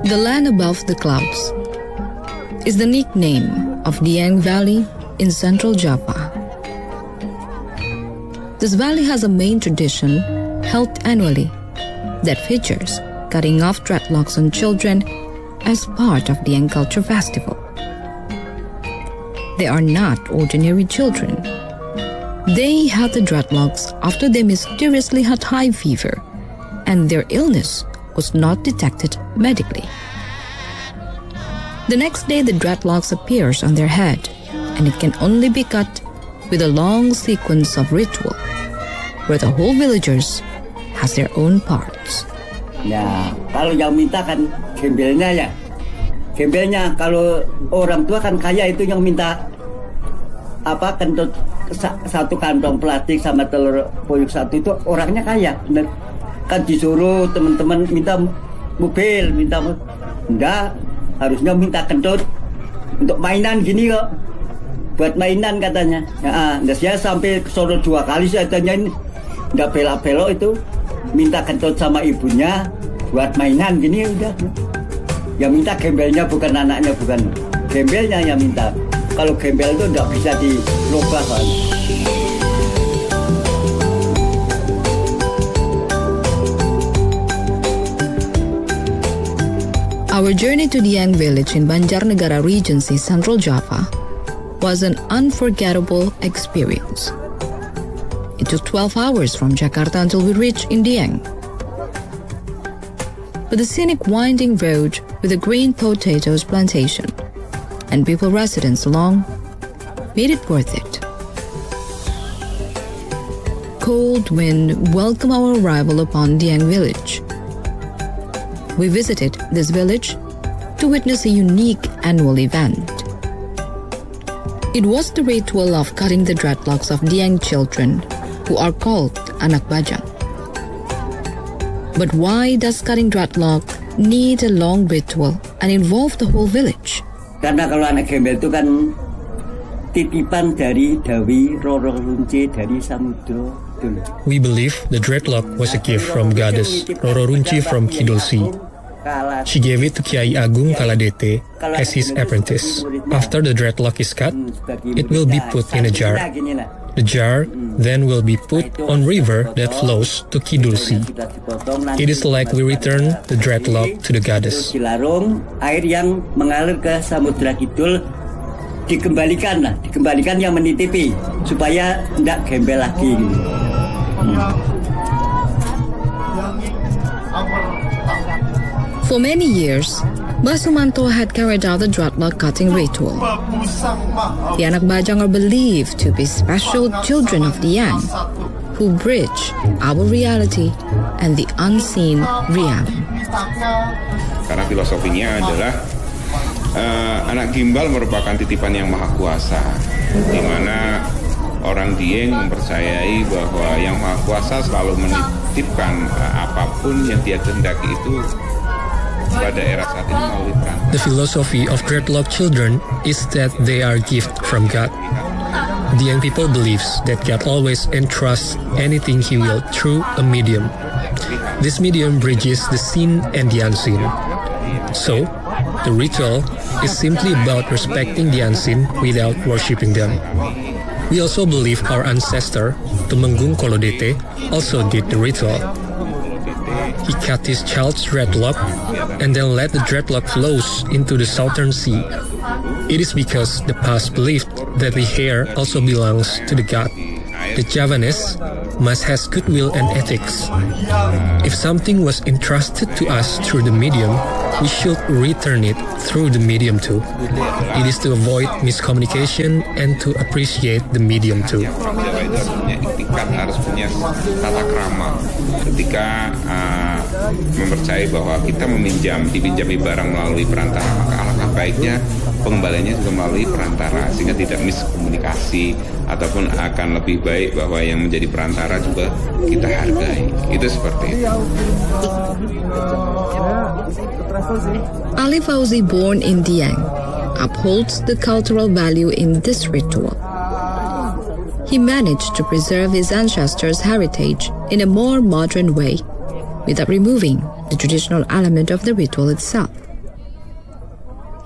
The land above the clouds is the nickname of Dieng Valley in central Java. This valley has a main tradition held annually that features cutting off dreadlocks on children as part of Dieng Culture Festival. They are not ordinary children. They had the dreadlocks after they mysteriously had high fever, and their illness was not detected medically. The next day, the dreadlocks appears on their head, and it can only be cut with a long sequence of ritual, where the whole villagers has their own parts. Ya, kalau yang minta kan gembelnya ya. Gembelnya kalau orang tua kan kaya itu yang minta kentut satu kantong plastik sama telur puyuh satu itu orangnya kaya. Kan disuruh teman-teman minta mobil, enggak, harusnya minta kentut untuk mainan gini kok. Buat mainan katanya. Ya, saya sampai ke sono 2 kali saya tanyain, enggak belok-belok itu minta kentut sama ibunya buat mainan gini udah. Yang minta gembelnya bukan anaknya, bukan gembelnya yang minta. Kalau gembel itu enggak bisa dirubah kan. Our journey to Dieng village in Banjarnegara Regency, Central Java was an unforgettable experience. It took 12 hours from Jakarta until we reached in Dieng. But the scenic winding road with a green potatoes plantation and people residents along made it worth it. Cold wind welcomed our arrival upon Dieng village. We visited this village to witness a unique annual event. It was the ritual of cutting the dreadlocks of Dieng children who are called anak bajang. But why does cutting dreadlock need a long ritual and involve the whole village? Karena kalau anak gembel itu kan titipan dari Dawi Roro Runci dari Samudro dulu. We believe the dreadlock was a gift from goddess Roro Runci from Kidul Sea. She gave it to Kiai Agung Kaladete as his apprentice. After the dreadlock is cut, it will be put in a jar. The jar then will be put on river that flows to Kidul Sea. It is like we return the dreadlock to the goddess. Dilarung, air yang mengalir ke Samudra Kidul dikembalikan yang menitipi supaya tidak gembel lagi. For many years, Basumanto had carried out the dreadlock cutting ritual. The anak bajang are believed to be special children of Dieng who bridge our reality and the unseen realm. Karena filosofinya adalah anak gimbal merupakan titipan yang maha kuasa, di mana orang Dieng mempercayai bahwa yang maha kuasa selalu menitipkan apapun yang dia kehendaki itu pada era saat ini melalui perantara. The philosophy of dreadlock children is that they are gift from God. The young people believes that God always entrusts anything He will through a medium. This medium bridges the seen and the unseen. So, the ritual is simply about respecting the unseen without worshipping them. We also believe our ancestor, Tumenggung Kolodete, also did the ritual. He cut his child's dreadlock and then let the dreadlock flows into the southern sea. It is because the past believed that the hair also belongs to the god. The Javanese must has goodwill and ethics. If something was entrusted to us through the medium, we should return it through the medium too. It is to avoid miscommunication and to appreciate the medium too. Harus punya tata krama ketika mempercayai bahwa kita dipinjami barang melalui perantara, maka alangkah baiknya pengembaliannya juga melalui perantara sehingga tidak miskomunikasi, ataupun akan lebih baik bahwa yang menjadi perantara juga kita hargai. Itu seperti itu. Ali Fauzi, born in Dieng, upholds the cultural value in this ritual. He managed to preserve his ancestors' heritage in a more modern way, without removing the traditional element of the ritual itself.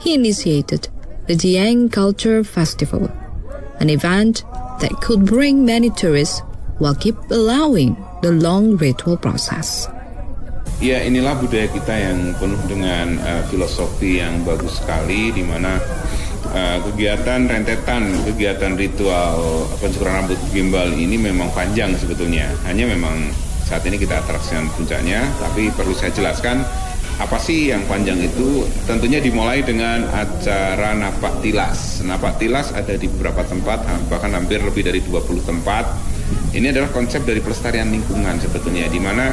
he initiated the Dieng Culture Festival, an event that could bring many tourists while keep allowing the long ritual process. Ya, inilah budaya kita yang penuh dengan filosofi yang bagus sekali, di mana kegiatan ritual pencukuran rambut gimbal ini memang panjang sebetulnya. Hanya memang saat ini kita atraksikan puncaknya, tapi perlu saya jelaskan apa sih yang panjang itu. Tentunya dimulai dengan acara napak tilas. Napak tilas ada di beberapa tempat, bahkan hampir lebih dari 20 tempat. Ini adalah konsep dari pelestarian lingkungan sebetulnya, di mana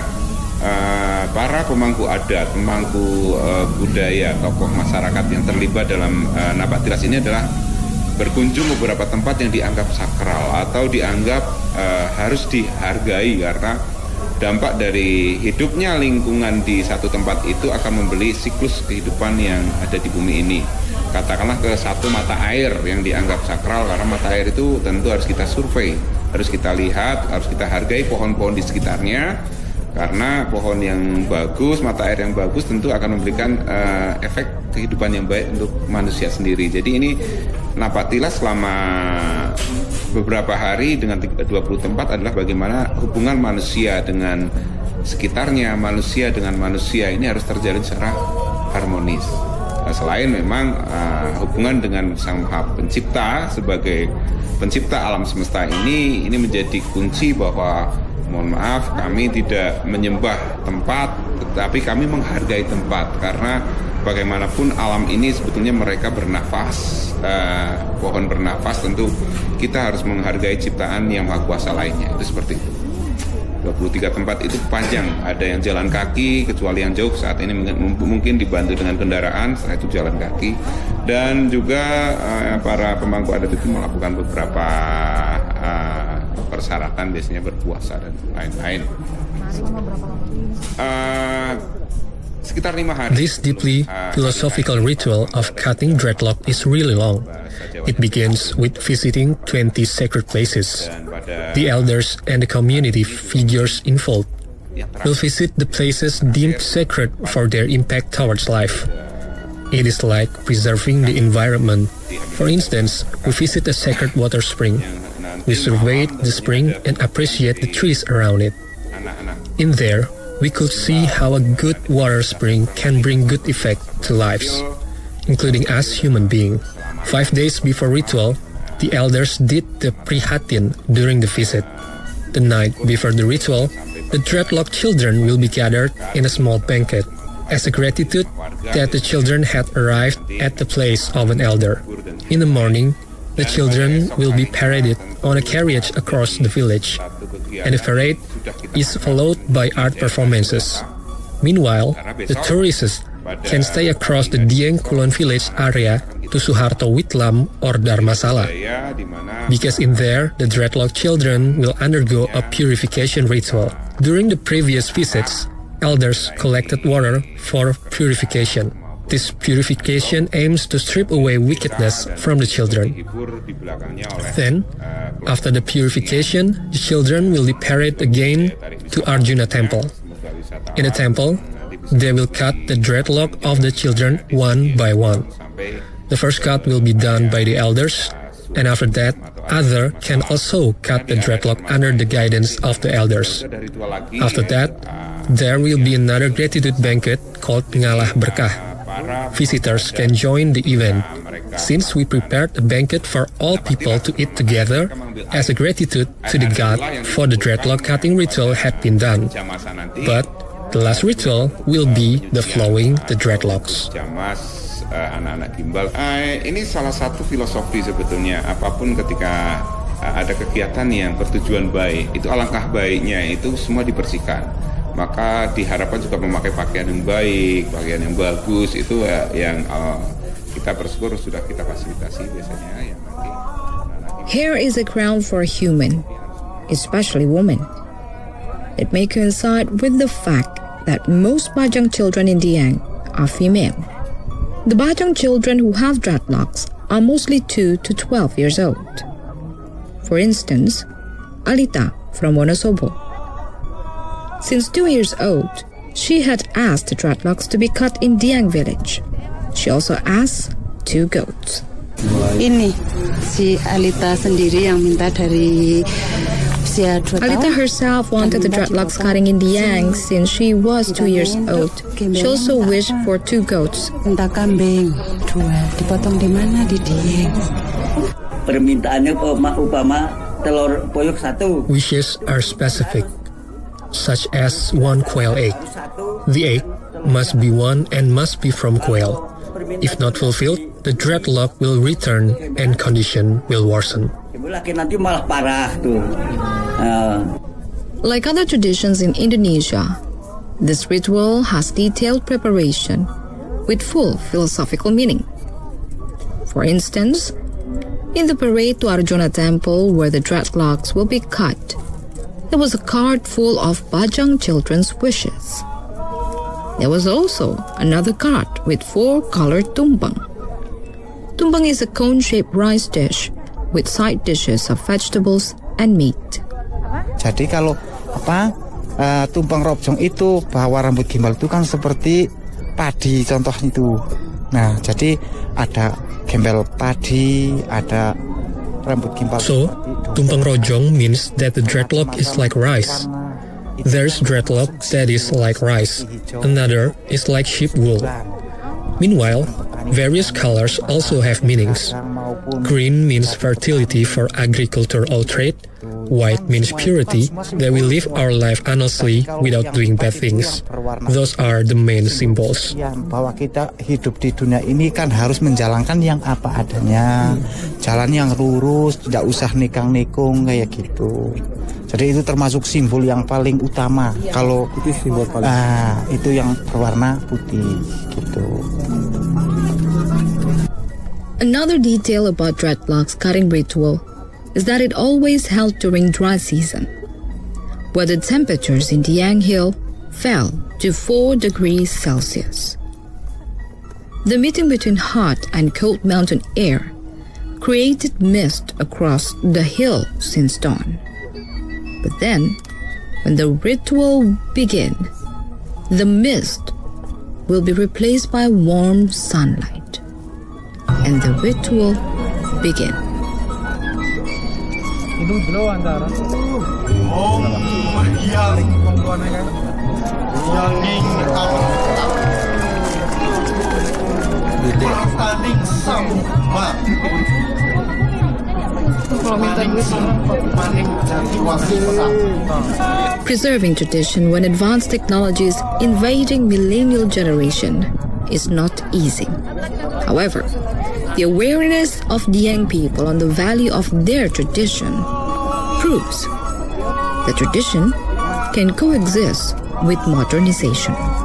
para pemangku adat, pemangku budaya, tokoh masyarakat yang terlibat dalam napak tilas ini adalah berkunjung beberapa tempat yang dianggap sakral atau dianggap harus dihargai, karena dampak dari hidupnya lingkungan di satu tempat itu akan membeli siklus kehidupan yang ada di bumi ini. Katakanlah ke satu mata air yang dianggap sakral, karena mata air itu tentu harus kita survei, harus kita lihat, harus kita hargai pohon-pohon di sekitarnya. Karena pohon yang bagus, mata air yang bagus tentu akan memberikan efek kehidupan yang baik untuk manusia sendiri. Jadi ini napak tilas selama beberapa hari dengan 20 tempat adalah bagaimana hubungan manusia dengan sekitarnya, manusia dengan manusia ini harus terjalin secara harmonis. Nah, selain memang hubungan dengan Sang Maha Pencipta sebagai pencipta alam semesta ini menjadi kunci bahwa mohon maaf, kami tidak menyembah tempat, tetapi kami menghargai tempat, karena bagaimanapun alam ini sebetulnya mereka bernafas, pohon bernafas, tentu kita harus menghargai ciptaan yang maha kuasa lainnya. Itu seperti itu. 23 tempat itu panjang, ada yang jalan kaki, kecuali yang jauh saat ini mungkin dibantu dengan kendaraan, setelah itu jalan kaki, dan juga para pemangku adat itu melakukan beberapa persyaratan, biasanya berpuasa dan lain-lain. Sekitar 5 hari. This deeply philosophical ritual of cutting dreadlock is really long. It begins with visiting 20 sacred places. The elders and the community figures involved will visit the places deemed sacred for their impact towards life. It is like preserving the environment. For instance, we visit a sacred water spring. We surveyed the spring and appreciate the trees around it. In there, we could see how a good water spring can bring good effect to lives, including us human beings. 5 days before ritual, the elders did the prihatin during the visit. The night before the ritual, the dreadlock children will be gathered in a small banquet as a gratitude that the children had arrived at the place of an elder. In the morning, the children will be paraded on a carriage across the village, and the parade is followed by art performances. Meanwhile, the tourists can stay across the Dieng Kulon village area to Suharto Witlam or Dharmasala, because in there the dreadlock children will undergo a purification ritual. During the previous visits, elders collected water for purification. This purification aims to strip away wickedness from the children. Then, after the purification, the children will be paraded again to Arjuna Temple. In the temple, they will cut the dreadlock of the children one by one. The first cut will be done by the elders, and after that, others can also cut the dreadlock under the guidance of the elders. After that, there will be another gratitude banquet called Ngalah Berkah. Visitors can join the event, since we prepared a banquet for all people to eat together as a gratitude to the god for the dreadlock cutting ritual had been done. But the last ritual will be the flowing the dreadlocks. Anak-anak gimbal. Ini salah satu filosofi sebetulnya, apapun ketika ada kegiatan yang bertujuan baik, itu alangkah baiknya itu semua dibersihkan. Maka diharapkan juga memakai pakaian yang baik, pakaian yang bagus, itu yang kita bersyukur sudah kita fasilitasi biasanya yang nanti. Hair is a crown for a human, especially women. It may coincide with the fact that most Bajang children in Dieng are female. The Bajang children who have dreadlocks are mostly 2 to 12 years old. For instance, Alita from Wonosobo. Since 2 years old, she had asked the dreadlocks to be cut in Dieng village. She also asked 2 goats. Ini si Alita sendiri yang minta dari usia 2 tahun. Alita herself wanted the dreadlocks cutting in Dieng since she was 2 years old. She also wished for 2 goats. Minta kambing 2, dipotong di mana? Di Dieng. Permintaannya upama telur puyuh 1. Wishes are specific, such as 1 quail egg. The egg must be 1 and must be from quail. If not fulfilled, the dreadlock will return and condition will worsen. Nanti malah parah tuh. Like other traditions in Indonesia, this ritual has detailed preparation with full philosophical meaning. For instance, in the parade to Arjuna Temple where the dreadlocks will be cut, there was a cart full of Bajang children's wishes. There was also another cart with 4 colored tumpeng. Tumpeng is a cone-shaped rice dish with side dishes of vegetables and meat. Jadi kalau tumpeng robjong itu bahwa rambut gimbal itu kan seperti padi contoh itu. Nah, jadi ada gembel padi, ada rambut gimbal. So, tumpeng rojong means that the dreadlock is like rice. There's dreadlock that is like rice. Another is like sheep wool. Meanwhile, various colors also have meanings. Green means fertility for agricultural trade. White means purity, that we live our life honestly without doing bad things. Those are the main symbols. Bahwa kita hidup di dunia ini kan harus menjalankan yang apa adanya, jalan yang lurus, tidak usah nikang-nikung kayak gitu. Jadi itu termasuk simbol yang paling utama. Kalau itu simbol paling. Itu yang berwarna putih gitu. Another detail about dreadlocks cutting ritual is that it always held during dry season, where the temperatures in Dieng Hill fell to 4 degrees Celsius. The meeting between hot and cold mountain air created mist across the hill since dawn. But then, when the ritual begins, the mist will be replaced by warm sunlight, and the ritual begins. Preserving tradition when advanced technology is invading millennial generation is not easy. However, the awareness of Dieng people on the value of their tradition proves that tradition can coexist with modernization.